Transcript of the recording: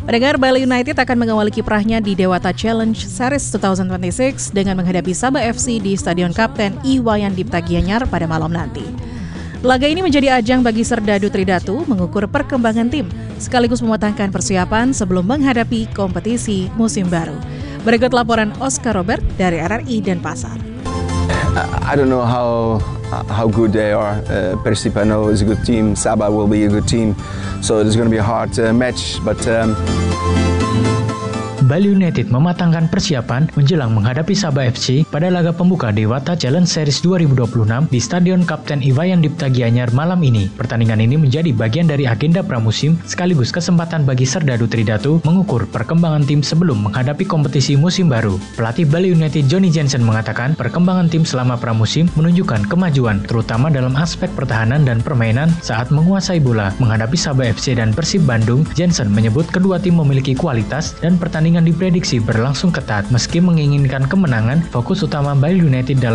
Pendengar, Bali United akan mengawali kiprahnya di Dewata Challenge Series 2026 dengan menghadapi Sabah FC di Stadion Kapten Iwayan Dipta Gianyar pada malam nanti. Laga ini menjadi ajang bagi Serdadu Tridatu mengukur perkembangan tim, sekaligus mematangkan persiapan sebelum menghadapi kompetisi musim baru. Berikut laporan Oscar Robert dari RRI Denpasar. I don't know how good they are. Persib I know is a good team. Sabah will be a good team. So it's going to be a hard match. But Bali United mematangkan persiapan menjelang menghadapi Sabah FC pada laga pembuka Dewata Challenge Series 2026 di Stadion Kapten Iwayan Dipta Gianyar malam ini. Pertandingan ini menjadi bagian dari agenda pramusim sekaligus kesempatan bagi Serdadu Tridatu mengukur perkembangan tim sebelum menghadapi kompetisi musim baru. Pelatih Bali United Johnny Jensen mengatakan perkembangan tim selama pramusim menunjukkan kemajuan terutama dalam aspek pertahanan dan permainan saat menguasai bola. Menghadapi Sabah FC dan Persib Bandung, Jensen menyebut kedua tim memiliki kualitas dan pertandingan diprediksi berlangsung ketat. Meski menginginkan kemenangan, fokus utama Bali United dalam